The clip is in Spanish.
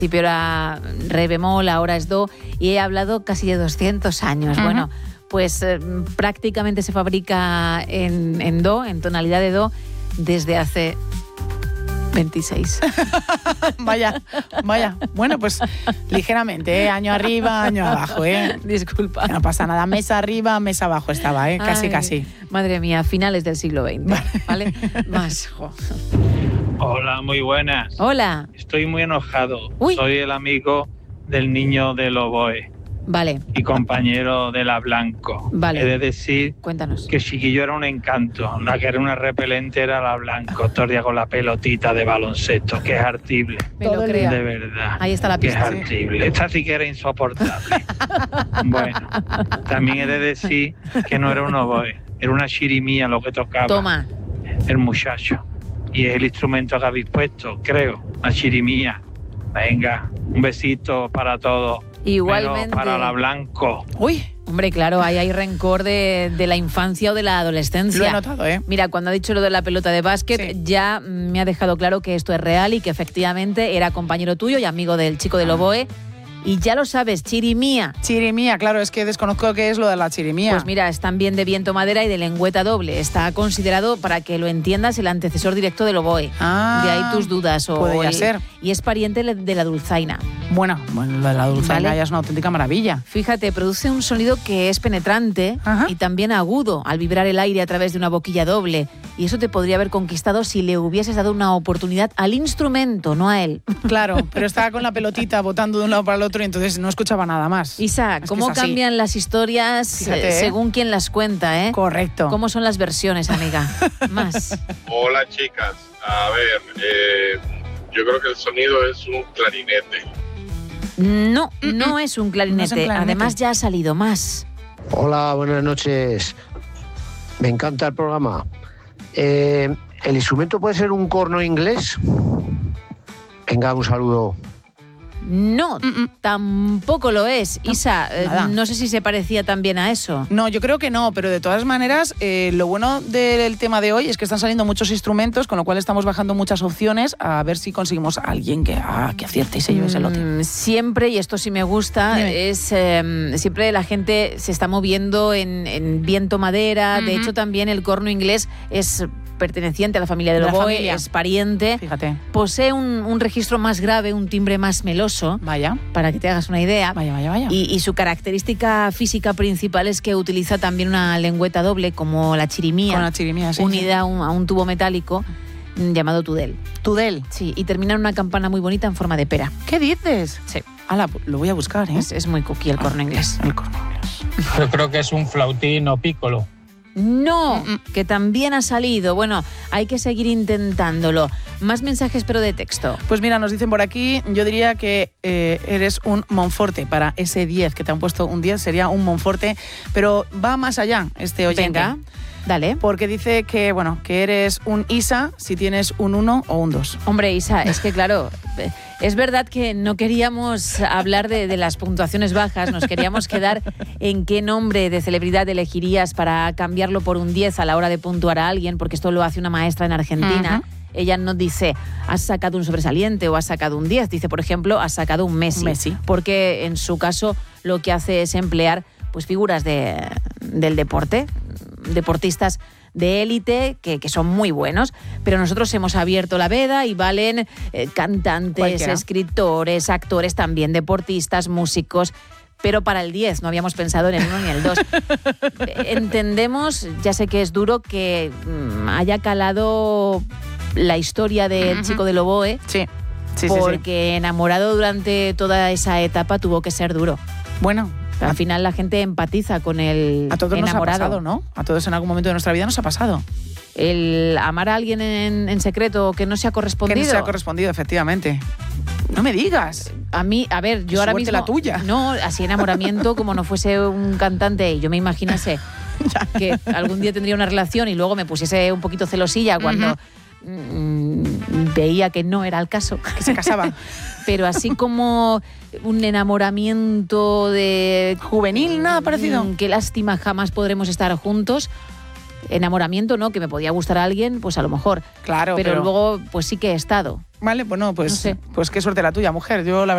principio era re bemol, ahora es do, y he hablado casi de 200 años. Uh-huh. Bueno, pues prácticamente se fabrica en do, en tonalidad de do, desde hace 26. Vaya. Bueno, pues ligeramente, año arriba, año abajo, Disculpa. No pasa nada, mesa arriba, mesa abajo estaba, casi. Madre mía, finales del siglo XX, ¿vale? Más, jo. Hola, muy buenas. Hola. Estoy muy enojado. Uy. Soy el amigo del niño del oboe. Vale. Y compañero de la Blanco. Vale. He de decir Cuéntanos. que chiquillo era un encanto. La que era una repelente era la Blanco. Todo el día con la pelotita de baloncesto, que es artible. Me lo creo. De verdad. Ahí está la que pista. es artible. Esta sí que era insoportable. Bueno, también he de decir que no era un oboe. Era una chirimía lo que tocaba. Toma. El muchacho. Y es el instrumento que habéis puesto, creo, la chirimía. Venga, un besito para todos. Igualmente. Pero para la Blanco. Uy. Hombre, claro, ahí hay rencor de la infancia o de la adolescencia. Lo he notado, Mira, cuando ha dicho lo de la pelota de básquet, ya me ha dejado claro que esto es real y que efectivamente era compañero tuyo y amigo del chico del oboe. Y ya lo sabes, chirimía. Chirimía, claro, es que desconozco qué es lo de la chirimía. Pues mira, es también de viento madera y de lengüeta doble. Está considerado, para que lo entiendas, el antecesor directo del oboe. De ahí tus dudas. Podría ser. Y es pariente de la dulzaina. Bueno, lo de la dulzaina, ¿vale? Ya es una auténtica maravilla. Fíjate, produce un sonido que es penetrante. Ajá. Y también agudo al vibrar el aire a través de una boquilla doble. Y eso te podría haber conquistado si le hubieses dado una oportunidad al instrumento, no a él. Claro, pero estaba con la pelotita botando de un lado para el otro y entonces no escuchaba nada más. Isa, ¿cómo cambian las historias según quien las cuenta, Correcto. ¿Cómo son las versiones, amiga? Más. Hola, chicas. A ver, yo creo que el sonido es un clarinete. No es un clarinete. Además ya ha salido más. Hola, buenas noches. Me encanta el programa. ¿El instrumento puede ser un corno inglés? Venga, un saludo. No, tampoco lo es. Isa, no sé si se parecía también a eso. No, yo creo que no, pero de todas maneras, lo bueno del tema de hoy es que están saliendo muchos instrumentos, con lo cual estamos bajando muchas opciones a ver si conseguimos a alguien que acierte y se lleve ese lote. Siempre, y esto sí me gusta, siempre la gente se está moviendo en viento madera. De hecho, también el corno inglés es perteneciente a la familia del oboe, es pariente. Fíjate. Posee un registro más grave, un timbre más meloso. Vaya. Para que te hagas una idea. Vaya. Y su característica física principal es que utiliza también una lengüeta doble, como la chirimía. Con la chirimía, sí. Unida a un tubo metálico llamado tudel. ¿Tudel? Sí, y termina en una campana muy bonita en forma de pera. ¿Qué dices? Sí. Ala, lo voy a buscar, Es muy cookie el corno inglés. El corno inglés. Yo creo que es un flautín o pícolo. No, que también ha salido. Bueno, hay que seguir intentándolo. Más mensajes, pero de texto. Pues mira, nos dicen por aquí, yo diría que eres un Monforte. Para ese 10, que te han puesto un 10, sería un Monforte. Pero va más allá este oyente. Venga, dale. Porque dice que, que eres un Isa si tienes un 1 o un 2. Hombre, Isa, es que claro, es verdad que no queríamos hablar de las puntuaciones bajas, nos queríamos quedar en qué nombre de celebridad elegirías para cambiarlo por un 10 a la hora de puntuar a alguien, porque esto lo hace una maestra en Argentina. Ella no dice, has sacado un sobresaliente o has sacado un 10. Dice, por ejemplo, has sacado un Messi. Porque en su caso lo que hace es emplear pues figuras del deporte, deportistas de élite que son muy buenos, pero nosotros hemos abierto la veda y valen cantantes, escritores, actores, también deportistas, músicos. Pero para el 10 no habíamos pensado en el 1 ni el 2. Entendemos, ya sé que es duro, que haya calado la historia del chico del oboe, sí, porque enamorado durante toda esa etapa tuvo que ser duro. Bueno, al final la gente empatiza con el enamorado. A todos nos ha pasado, ¿no? A todos en algún momento de nuestra vida nos ha pasado. El amar a alguien en secreto que no se ha correspondido. Que no se ha correspondido, efectivamente. No me digas. A mí, a ver, yo ahora mismo... la tuya. No, así enamoramiento como no fuese un cantante y yo me imaginase que algún día tendría una relación y luego me pusiese un poquito celosilla cuando veía que no era el caso. Que se casaba. Pero así como un enamoramiento de... Juvenil, nada parecido. Qué lástima, jamás podremos estar juntos. Enamoramiento, ¿no? Que me podía gustar a alguien, pues a lo mejor. Claro, pero luego, pues sí que he estado. Vale, bueno, pues, no sé. Pues qué suerte la tuya, mujer. Yo la